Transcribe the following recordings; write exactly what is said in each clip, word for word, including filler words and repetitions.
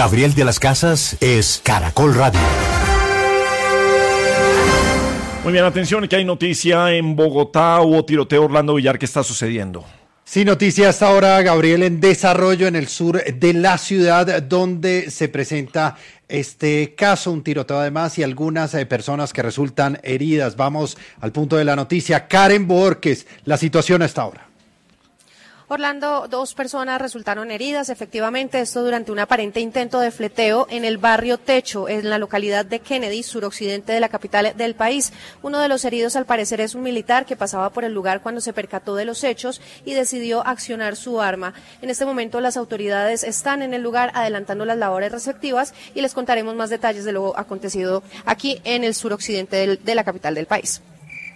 Gabriel de las Casas es Caracol Radio. Muy bien, atención, que hay noticia en Bogotá. Hubo tiroteo. Orlando Villar, ¿qué está sucediendo? Sí, noticia hasta ahora, Gabriel, en desarrollo en el sur de la ciudad, donde se presenta este caso, un tiroteo además y algunas eh, personas que resultan heridas. Vamos al punto de la noticia. Karen Borges, la situación hasta ahora. Orlando, dos personas resultaron heridas, efectivamente, esto durante un aparente intento de fleteo en el barrio Techo, en la localidad de Kennedy, suroccidente de la capital del país. Uno de los heridos, al parecer, es un militar que pasaba por el lugar cuando se percató de los hechos y decidió accionar su arma. En este momento, las autoridades están en el lugar adelantando las labores respectivas y les contaremos más detalles de lo acontecido aquí en el suroccidente del, de la capital del país.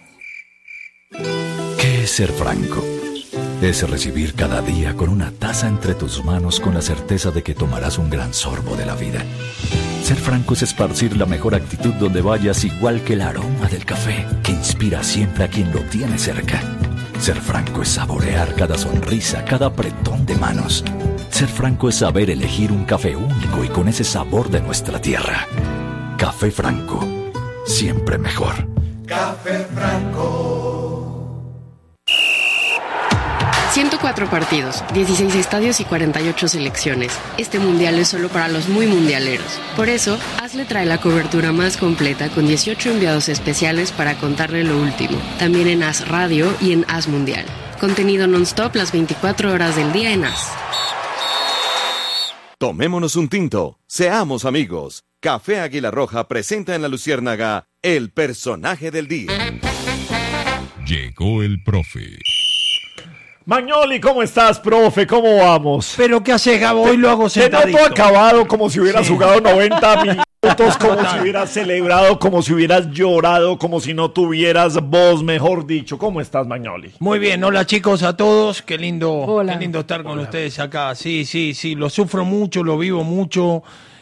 ¿Qué es ser franco? Es recibir cada día con una taza entre tus manos con la certeza de que tomarás un gran sorbo de la vida. Ser franco es esparcir la mejor actitud donde vayas, igual que el aroma del café que inspira siempre a quien lo tiene cerca. Ser franco es saborear cada sonrisa, cada apretón de manos. Ser franco es saber elegir un café único y con ese sabor de nuestra tierra. Café Franco, siempre mejor. Café Franco. ciento cuatro partidos, dieciséis estadios y cuarenta y ocho selecciones. Este mundial es solo para los muy mundialeros. Por eso, Hazle trae la cobertura más completa con dieciocho enviados especiales para contarle lo último. También en Haz Radio y en Haz Mundial. Contenido non-stop las veinticuatro horas del día en Haz. Tomémonos un tinto, seamos amigos. Café Águila Roja presenta en La Luciérnaga el personaje del día. Llegó el profe. Magnoli, ¿cómo estás, profe? ¿Cómo vamos? ¿Pero qué haces, Gabo? Hoy lo hago sentadito. Te noto acabado, como si hubieras sí. jugado noventa minutos, como si hubieras celebrado, como si hubieras llorado, como si no tuvieras voz, mejor dicho. ¿Cómo estás, Magnoli? Muy bien, hola chicos a todos, qué lindo, hola. qué lindo estar con Hola. ustedes acá. Sí, sí, sí, lo sufro mucho, lo vivo mucho.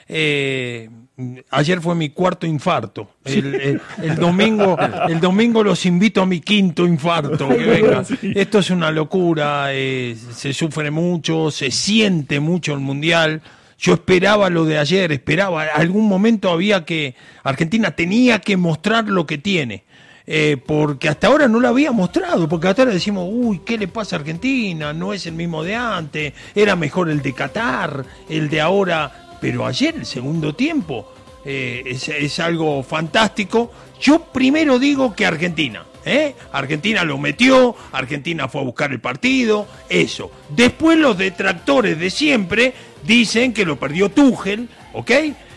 Eh... Ayer fue mi cuarto infarto. El, el, el domingo, el domingo los invito a mi quinto infarto. Que venga. Esto es una locura. Eh, se sufre mucho, se siente mucho el mundial. Yo esperaba lo de ayer, esperaba. Algún momento había que Argentina tenía que mostrar lo que tiene. Eh, porque hasta ahora no lo había mostrado, porque hasta ahora decimos, uy, ¿qué le pasa a Argentina? No es el mismo de antes, era mejor el de Qatar, el de ahora. Pero ayer, el segundo tiempo, eh, es, es algo fantástico. Yo primero digo que Argentina, ¿eh? Argentina lo metió, Argentina fue a buscar el partido, eso. Después los detractores de siempre dicen que lo perdió Tuchel, ¿ok?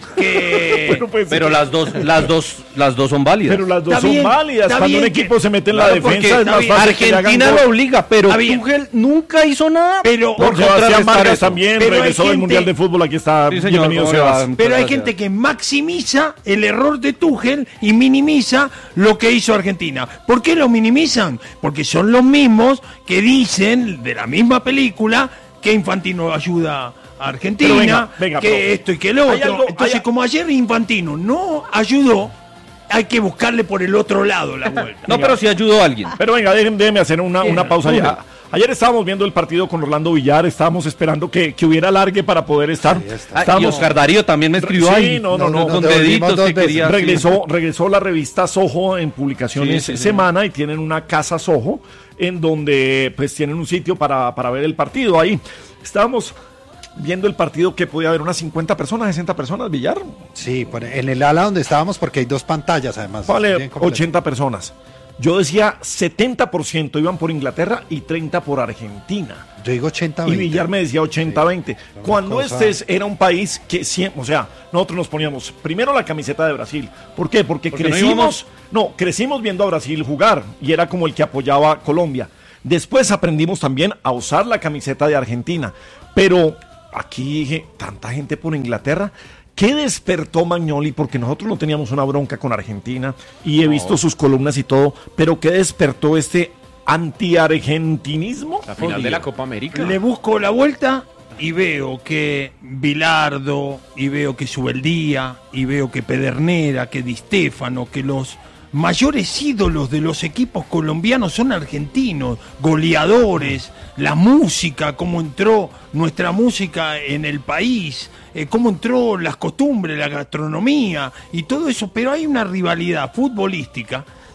Que... Pero, pues, pero que... las dos, las dos, las dos son válidas. Pero las dos está son bien, válidas. Cuando un equipo que... se mete en claro, la defensa es más fácil. Argentina lo obliga, pero Tuchel nunca hizo nada. Pero por Sebastián Vargas también pero regresó del gente... Mundial de Fútbol. Aquí está. Sí, señor, bienvenido, Sebastián. Pero hay gente que maximiza el error de Tuchel y minimiza lo que hizo Argentina. ¿Por qué lo minimizan? Porque son los mismos que dicen de la misma película que Infantino ayuda a Argentina, venga, venga, que profe. Esto y que lo otro. Algo, Entonces, hay... como ayer Infantino no ayudó, hay que buscarle por el otro lado la vuelta. No, pero sí ayudó a alguien. Pero venga, déjenme, déjenme hacer una, una pausa ya. Ayer estábamos viendo el partido con Orlando Villar, estábamos esperando que, que hubiera alargue para poder estar. Ah, estábamos... Y Oscar Darío también me escribió sí, ahí. Sí, no, no, no. Con deditos que quería. Regresó, regresó la revista Soho en publicaciones sí, sí, Semana sí. Y tienen una casa Soho en donde pues tienen un sitio para, para ver el partido. Ahí estábamos viendo el partido que podía haber unas cincuenta personas, sesenta personas, Villar. Sí, en el ala donde estábamos, porque hay dos pantallas además. Vale, ochenta personas. Yo decía setenta por ciento iban por Inglaterra y treinta por Argentina. Yo digo ochenta veinte. Y Villar me decía ochenta veinte. Sí. Cuando cosa... este es, era un país que siempre, o sea, nosotros nos poníamos primero la camiseta de Brasil. ¿Por qué? Porque, Porque crecimos, no, íbamos... no, crecimos viendo a Brasil jugar y era como el que apoyaba a Colombia. Después aprendimos también a usar la camiseta de Argentina. Pero aquí dije, tanta gente por Inglaterra. ¿Qué despertó Magnoli? Porque nosotros no teníamos una bronca con Argentina y he no. visto sus columnas y todo, pero ¿qué despertó este anti-argentinismo? La final Odio. de la Copa América. Le busco la vuelta y veo que Bilardo, y veo que Subeldía, y veo que Pedernera, que Di Stéfano, que los mayores ídolos de los equipos colombianos son argentinos, goleadores, la música, cómo entró nuestra música en el país, eh, cómo entró las costumbres, la gastronomía y todo eso, pero hay una rivalidad futbolística